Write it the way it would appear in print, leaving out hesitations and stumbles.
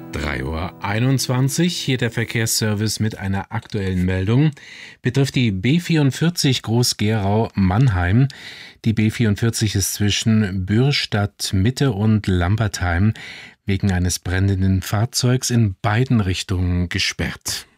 3:21 Uhr, hier der Verkehrsservice mit einer aktuellen Meldung. Betrifft die B44 Groß-Gerau-Mannheim. Die B44 ist zwischen Bürstadt Mitte und Lambertheim wegen eines brennenden Fahrzeugs in beiden Richtungen gesperrt.